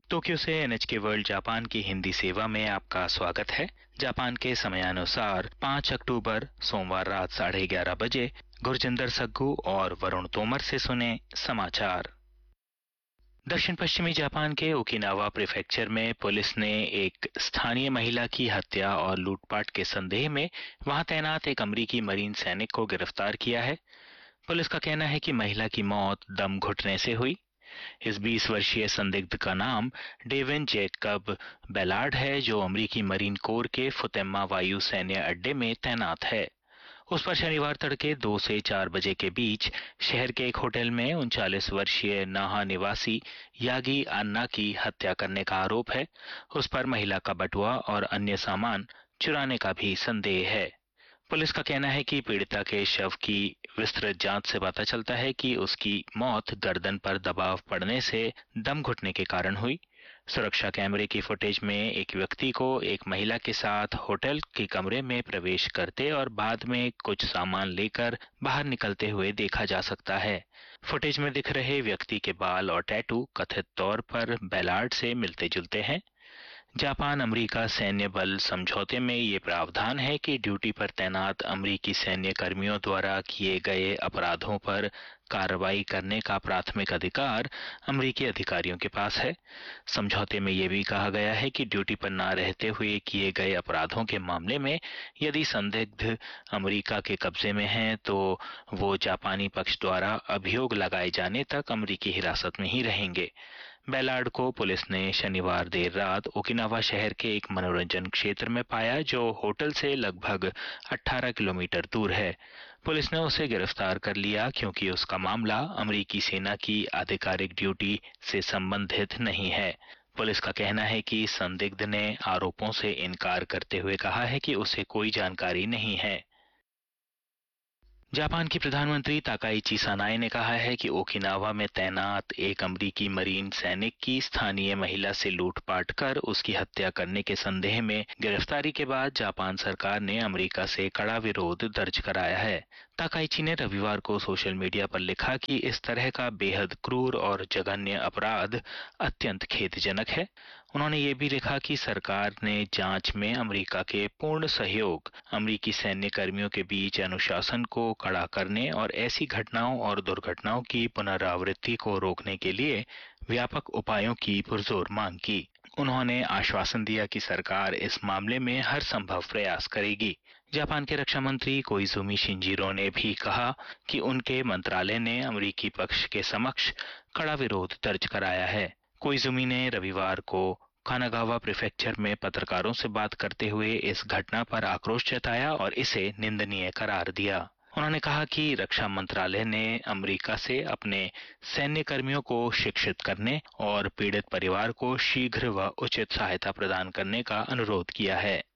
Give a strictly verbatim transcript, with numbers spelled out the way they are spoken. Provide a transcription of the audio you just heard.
Tokyo से NHK world Japan की हिंदी सेवा में आपका स्वागत है। जापान के समयानुसार पाँच अक्टूबर सोमवार रात साढ़े ग्यारह बजे गुरजिंदर सग्गू और वरुण तोमर से सुने समाचार। दक्षिण पश्चिमी जापान के ओकिनावा प्रीफेक्चर में पुलिस ने एक स्थानीय महिला की हत्या और लूटपाट के संदेह में वहां तैनात एक अमेरिकी मरीन सैनिक को गिरफ्तार किया है। पुलिस का कहना है कि महिला की मौत दम घुटने से हुई। इस बीस वर्षीय संदिग्ध का नाम डेविन जैकब बेलार्ड है, जो अमेरिकी मरीन कोर के फुतेमा वायु सैन्य अड्डे में तैनात है। उस पर शनिवार तड़के दो से चार बजे के बीच शहर के एक होटल में उनचालीस वर्षीय नाहा निवासी यागी अन्ना की हत्या करने का आरोप है। उस पर महिला का बटुआ और अन्य सामान चुराने का भी संदेह है। पुलिस का कहना है कि पीड़िता के शव की विस्तृत जांच से पता चलता है कि उसकी मौत गर्दन पर दबाव पड़ने से दम घुटने के कारण हुई। सुरक्षा कैमरे की फुटेज में एक व्यक्ति को एक महिला के साथ होटल के कमरे में प्रवेश करते और बाद में कुछ सामान लेकर बाहर निकलते हुए देखा जा सकता है। फुटेज में दिख रहे व्यक्ति के बाल और टैटू कथित तौर पर बेलार्ड से मिलते जुलते हैं। जापान अमेरिका सैन्य बल समझौते में ये प्रावधान है कि ड्यूटी पर तैनात अमेरिकी सैन्य कर्मियों द्वारा किए गए अपराधों पर कार्रवाई करने का प्राथमिक अधिकार अमेरिकी अधिकारियों के पास है। समझौते में यह भी कहा गया है कि ड्यूटी पर न रहते हुए किए गए अपराधों के मामले में यदि संदिग्ध अमेरिका के कब्जे में हैं, तो वो जापानी पक्ष द्वारा अभियोग लगाए जाने तक अमेरिकी हिरासत में ही रहेंगे। बेलार्ड को पुलिस ने शनिवार देर रात ओकिनावा शहर के एक मनोरंजन क्षेत्र में पाया, जो होटल से लगभग अठारह किलोमीटर दूर है। पुलिस ने उसे गिरफ्तार कर लिया क्योंकि उसका मामला अमेरिकी सेना की आधिकारिक ड्यूटी से संबंधित नहीं है। पुलिस का कहना है कि संदिग्ध ने आरोपों से इनकार करते हुए कहा है कि उसे कोई जानकारी नहीं है। जापान की प्रधानमंत्री ताकाइची सानाए ने कहा है कि ओकिनावा में तैनात एक अमेरिकी मरीन सैनिक की स्थानीय महिला से लूटपाट कर उसकी हत्या करने के संदेह में गिरफ्तारी के बाद जापान सरकार ने अमेरिका से कड़ा विरोध दर्ज कराया है। ताकाइची ने रविवार को सोशल मीडिया पर लिखा कि इस तरह का बेहद क्रूर और जघन्य अपराध अत्यंत खेदजनक है। उन्होंने ये भी लिखा कि सरकार ने जांच में अमेरिका के पूर्ण सहयोग, अमेरिकी सैन्य कर्मियों के बीच अनुशासन को कड़ा करने और ऐसी घटनाओं और दुर्घटनाओं की पुनरावृत्ति को रोकने के लिए व्यापक उपायों की पुरजोर मांग की। उन्होंने आश्वासन दिया कि सरकार इस मामले में हर संभव प्रयास करेगी। जापान के रक्षा मंत्री कोइजुमी शिंजिरो ने भी कहा कि उनके मंत्रालय ने अमेरिकी पक्ष के समक्ष कड़ा विरोध दर्ज कराया है। कोइजुमी ने रविवार को कानागावा प्रीफेक्चर में पत्रकारों से बात करते हुए इस घटना पर आक्रोश जताया और इसे निंदनीय करार दिया। उन्होंने कहा कि रक्षा मंत्रालय ने अमेरिका से अपने सैन्य कर्मियों को शिक्षित करने और पीड़ित परिवार को शीघ्र व उचित सहायता प्रदान करने का अनुरोध किया है।